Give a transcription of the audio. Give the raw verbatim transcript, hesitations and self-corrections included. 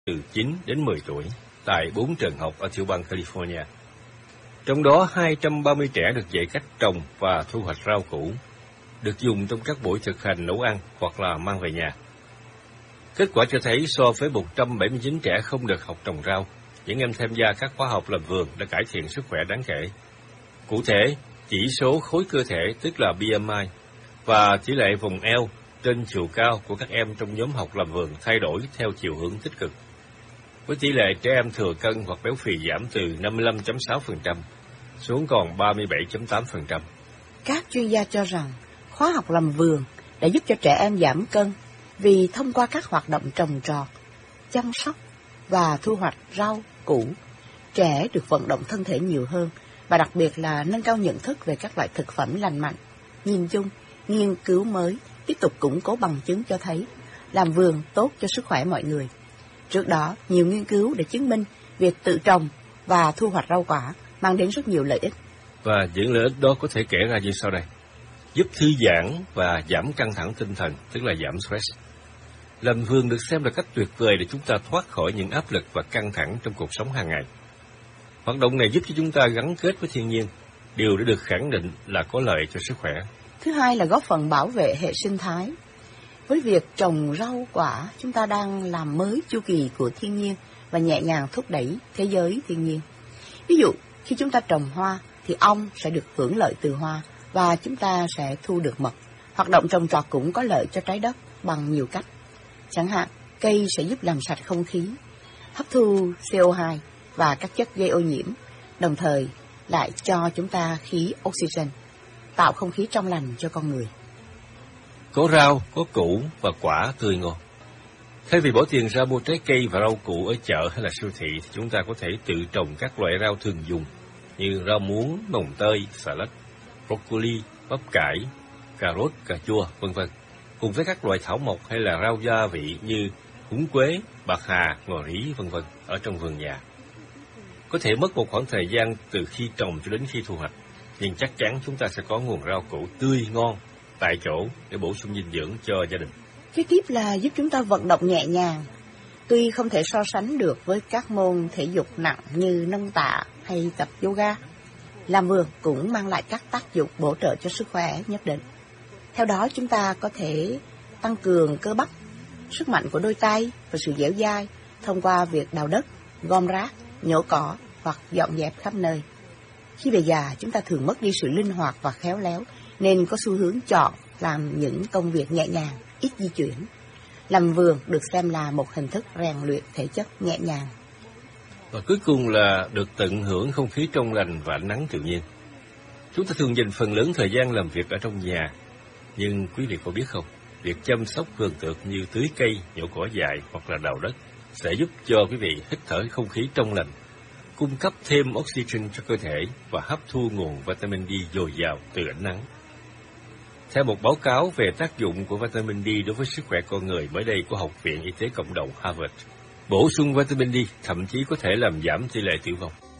từ chín đến mười tuổi tại bốn trường học ở tiểu bang California. Trong đó hai trăm ba mươi trẻ được dạy cách trồng và thu hoạch rau củ, được dùng trong các buổi thực hành nấu ăn hoặc là mang về nhà. Kết quả cho thấy so với một trăm bảy mươi chín trẻ không được học trồng rau, những em tham gia các khóa học làm vườn đã cải thiện sức khỏe đáng kể. Cụ thể, chỉ số khối cơ thể tức là B M I và tỷ lệ vòng eo trên chiều cao của các em trong nhóm học làm vườn thay đổi theo chiều hướng tích cực, với tỷ lệ trẻ em thừa cân hoặc béo phì giảm từ năm mươi lăm phẩy sáu phần trăm xuống còn ba mươi bảy phẩy tám phần trăm. Các chuyên gia cho rằng khóa học làm vườn đã giúp cho trẻ em giảm cân vì thông qua các hoạt động trồng trọt, chăm sóc và thu hoạch rau, củ, trẻ được vận động thân thể nhiều hơn và đặc biệt là nâng cao nhận thức về các loại thực phẩm lành mạnh. Nhìn chung, nghiên cứu mới tiếp tục củng cố bằng chứng cho thấy làm vườn tốt cho sức khỏe mọi người. Trước đó, nhiều nghiên cứu đã chứng minh việc tự trồng và thu hoạch rau quả mang đến rất nhiều lợi ích. Và những lợi ích đó có thể kể ra như sau đây. Giúp thư giãn và giảm căng thẳng tinh thần, tức là giảm stress. Làm vườn được xem là cách tuyệt vời để chúng ta thoát khỏi những áp lực và căng thẳng trong cuộc sống hàng ngày. Hoạt động này giúp cho chúng ta gắn kết với thiên nhiên, điều đã được khẳng định là có lợi cho sức khỏe. Thứ hai là góp phần bảo vệ hệ sinh thái. Với việc trồng rau quả, chúng ta đang làm mới chu kỳ của thiên nhiên và nhẹ nhàng thúc đẩy thế giới thiên nhiên. Ví dụ, khi chúng ta trồng hoa, thì ong sẽ được hưởng lợi từ hoa và chúng ta sẽ thu được mật. Hoạt động trồng trọt cũng có lợi cho trái đất bằng nhiều cách. Chẳng hạn, cây sẽ giúp làm sạch không khí, hấp thu C O hai và các chất gây ô nhiễm, đồng thời lại cho chúng ta khí oxygen, tạo không khí trong lành cho con người. Có rau, có củ và quả tươi ngon. Thay vì bỏ tiền ra mua trái cây và rau củ ở chợ hay là siêu thị, thì chúng ta có thể tự trồng các loại rau thường dùng như rau muống, mồng tơi, xà lách, broccoli, bắp cải, cà rốt, cà chua, vân vân, cùng với các loại thảo mộc hay là rau gia vị như húng quế, bạc hà, ngò rí, vân vân ở trong vườn nhà. Có thể mất một khoảng thời gian từ khi trồng cho đến khi thu hoạch, nhưng chắc chắn chúng ta sẽ có nguồn rau củ tươi ngon tại chỗ để bổ sung dinh dưỡng cho gia đình. Kế tiếp là giúp chúng ta vận động nhẹ nhàng. Tuy không thể so sánh được với các môn thể dục nặng như nâng tạ hay tập yoga, làm vườn cũng mang lại các tác dụng bổ trợ cho sức khỏe nhất định. Theo đó, chúng ta có thể tăng cường cơ bắp, sức mạnh của đôi tay và sự dẻo dai thông qua việc đào đất, gom rác, nhổ cỏ hoặc dọn dẹp khắp nơi. Khi về già, chúng ta thường mất đi sự linh hoạt và khéo léo, nên có xu hướng chọn làm những công việc nhẹ nhàng, ít di chuyển. Làm vườn được xem là một hình thức rèn luyện thể chất nhẹ nhàng. Và cuối cùng là được tận hưởng không khí trong lành và ánh nắng tự nhiên. Chúng ta thường dành phần lớn thời gian làm việc ở trong nhà, nhưng quý vị có biết không, việc chăm sóc vườn tược như tưới cây, nhổ cỏ dại hoặc là đào đất sẽ giúp cho quý vị hít thở không khí trong lành, cung cấp thêm oxygen cho cơ thể và hấp thu nguồn vitamin D dồi dào từ ánh nắng. Theo một báo cáo về tác dụng của vitamin D đối với sức khỏe con người mới đây của Học viện Y tế Cộng đồng Harvard, bổ sung vitamin D thậm chí có thể làm giảm tỷ lệ tử vong.